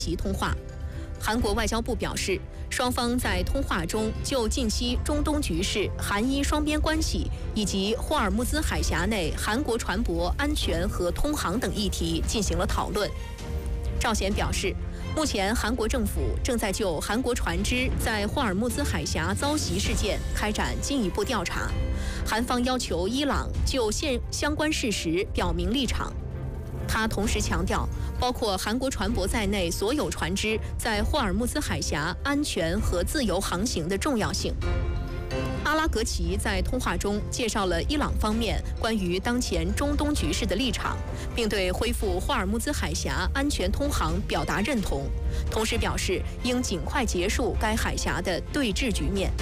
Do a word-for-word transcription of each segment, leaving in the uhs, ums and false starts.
席通话。韩国外交部表示，双方在通话中就近期中东局势、韩伊双边关系以及霍尔木兹海峡内韩国船舶安全和通航等议题进行了讨论。赵贤表示，目前韩国政府正在就韩国船只在霍尔木兹海峡遭袭事件开展进一步调查，韩方要求伊朗就现相关事实表明立场。他同时强调，包括韩国船舶在内所有船只在霍尔木兹海峡安全和自由航行的重要性。阿拉格齐在通话中介绍了伊朗方面关于当前中东局势的立场，并对恢复霍尔木兹海峡安全通航表达认同，同时表示应尽快结束该海峡的对峙局面。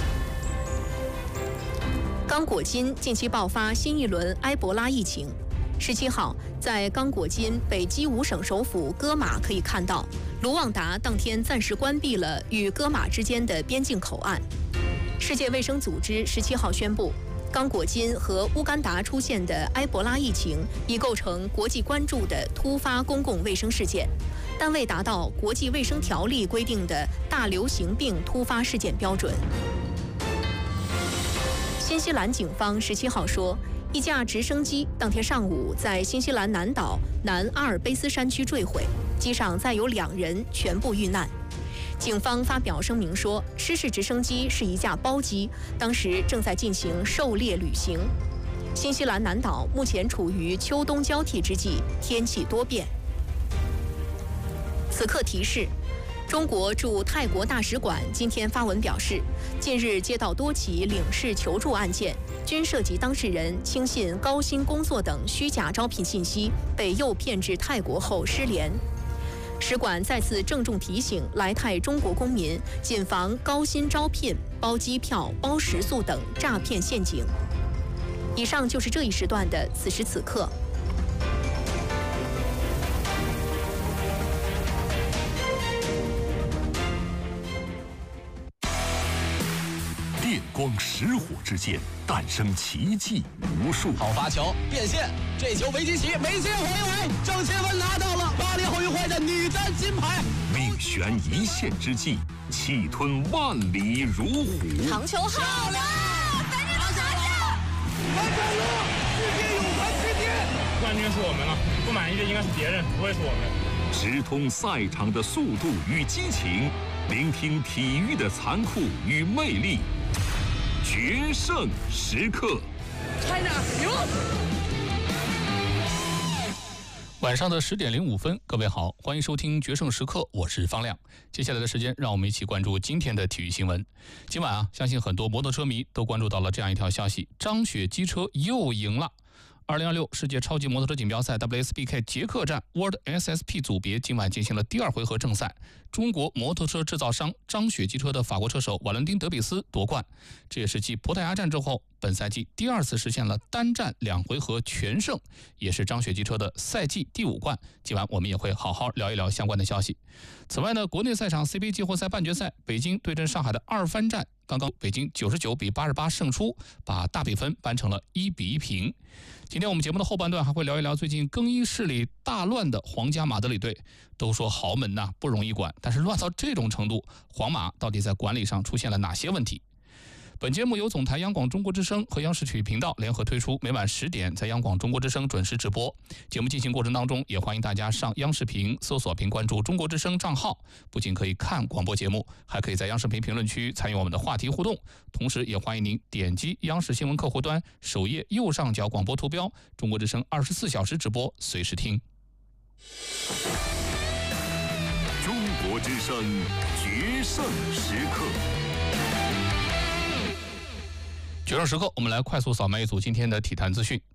刚果金近期爆发新一轮埃博拉疫情。十七号，在刚果金北基伍省首府戈马可以看到，卢旺达当天暂时关闭了与戈马之间的边境口岸。世界卫生组织十七号宣布，刚果金和乌干达出现的埃博拉疫情已构成国际关注的突发公共卫生事件，但未达到国际卫生条例规定的大流行病突发事件标准。新西兰警方十七号说，一架直升机当天上午在新西兰南岛南阿尔卑斯山区坠毁，机上载有两人全部遇难。警方发表声明说，失事直升机是一架包机，当时正在进行狩猎旅行。新西兰南岛目前处于秋冬交替之际，天气多变。此刻提示，中国驻泰国大使馆今天发文表示，近日接到多起领事求助案件，均涉及当事人轻信高薪工作等虚假招聘信息，被诱骗至泰国后失联。使馆再次郑重提醒来泰中国公民，谨防高薪招聘、包机票、包食宿等诈骗陷阱。以上就是这一时段的此时此刻。 电光石火之间，诞生奇迹无数。 好发球，变线，这球维基奇没接回围，郑钦文拿到了巴黎奥运会的女单金牌。 命悬一线之际，气吞万里如虎。 长球好了，反正都拿下！ 完成了世界泳坛之巅， 冠军是我们了，不满意的应该是别人，不会是我们。 直通赛场的速度与激情，聆听体育的残酷与魅力。决胜时刻 ，China 牛！ 晚上的十点零五分，各位好，欢迎收听《决胜时刻》，我是方亮。接下来的时间，让我们一起关注今天的体育新闻。今晚啊，相信很多摩托车迷都关注到了这样一条消息：张雪机车又赢了。二零二六世界超级摩托车锦标赛 W S B K 捷克站 World S S P 组别今晚进行了第二回合正赛，中国摩托车制造商张雪机车的法国车手瓦伦丁·德比斯夺冠，这也是继葡萄牙站之后本赛季第二次实现了单站两回合全胜，也是张雪机车的赛季第五冠。今晚我们也会好好聊一聊相关的消息。此外呢，国内赛场 C B A 季后赛半决赛，北京对阵上海的二番战，刚刚北京九十九比八十八胜出，把大比分扳成了一比一平。今天我们节目的后半段还会聊一聊最近更衣室里大乱的皇家马德里队。都说豪门呐不容易管，但是乱到这种程度，皇马到底在管理上出现了哪些问题？本节目由总台央广中国之声和央视体育频道联合推出，每晚十点在央广中国之声准时直播。节目进行过程当中，也欢迎大家上央视频搜索并关注中国之声账号，不仅可以看广播节目，还可以在央视频评论区参与我们的话题互动。同时也欢迎您点击央视新闻客户端首页右上角广播图标，中国之声二十四小时直播，随时听。 中国之声决胜时刻。 决胜时刻，我们来快速扫描一组今天的体坛资讯。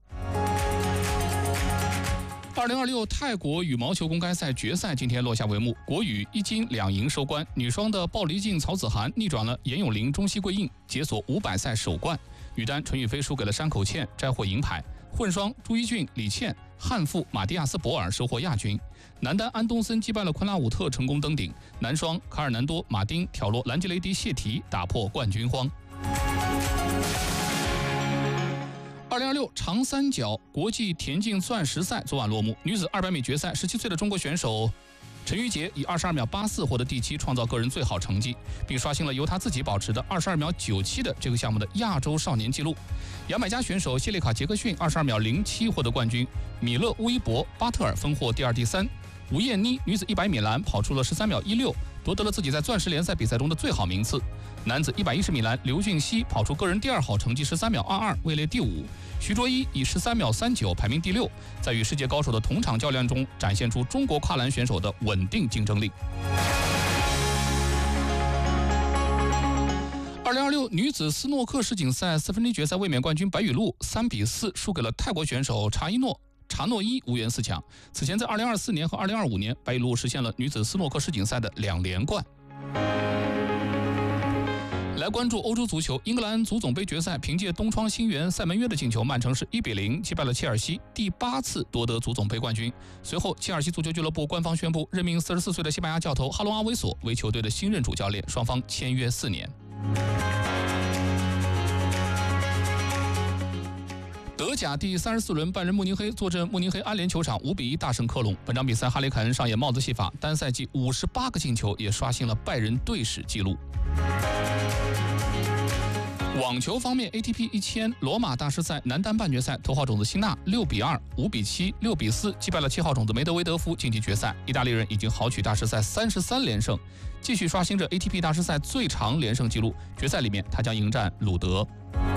二零二六泰国羽毛球公开赛决赛今天落下帷幕，国羽一金两银收官。女双的鲍黎静、曹子涵逆转了严咏琳、中西桂印，解锁五百赛首冠。女单陈雨菲输给了山口茜，摘获银牌。混双朱一俊、李倩、汉妇马蒂亚斯博尔收获亚军。男单安东森击败了昆拉武特，成功登顶。男双卡尔南多、马丁挑落兰吉雷迪、谢提，打破冠军荒。二零二六长三角国际田径钻石赛昨晚落幕，女子二百米决赛，十七岁的中国选手陈芋洁以二十二秒八四获得第七，创造个人最好成绩，并刷新了由他自己保持的二十二秒九七的这个项目的亚洲少年纪录。牙买加选手谢列卡·杰克逊二十二秒零七获得冠军，米勒·乌伊博、巴特尔分获第二、第三。吴艳妮女子一百米栏跑出了十三秒一六，夺得了自己在钻石联赛比赛中的最好名次。男子一百一十米栏，刘俊熙跑出个人第二好成绩十三秒二二，位列第五。徐卓一以十三秒三九排名第六，在与世界高手的同场较量中，展现出中国跨栏选手的稳定竞争力。二零二六女子斯诺克世锦赛四分之一决赛卫冕冠军白雨露三比四输给了泰国选手查伊诺。查诺伊无缘四强。此前在二零二四年和二零二五年，白雨露实现了女子斯诺克世锦赛的两连冠。来关注欧洲足球，英格兰足总杯决赛，凭借东窗新援塞门约的进球，曼城是一比零击败了切尔西，第八次夺得足总杯冠军。随后，切尔西足球俱乐部官方宣布任命四十四岁的西班牙教头哈隆阿维索为球队的新任主教练，双方签约四年。德甲第三十四轮，拜仁慕尼黑坐镇慕尼黑安联球场五比一大胜科隆。本场比赛，哈里凯恩上演帽子戏法，单赛季五十八个进球，也刷新了拜仁队史纪录。网球方面 ，A T P 一千罗马大师赛男单半决赛，头号种子辛纳六比二、五比七、六比四击败了七号种子梅德韦德夫，晋级决赛。意大利人已经豪取大师赛三十三连胜，继续刷新着 A T P 大师赛最长连胜纪录。决赛里面，他将迎战鲁德。